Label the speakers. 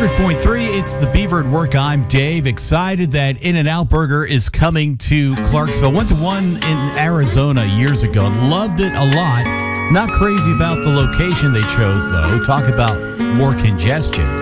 Speaker 1: 100.3, it's the Beaver at Work. I'm Dave. Excited that In-N-Out Burger is coming to Clarksville. Went to one in Arizona years ago. Loved it a lot. Not crazy about the location they chose, though. Talk about more congestion.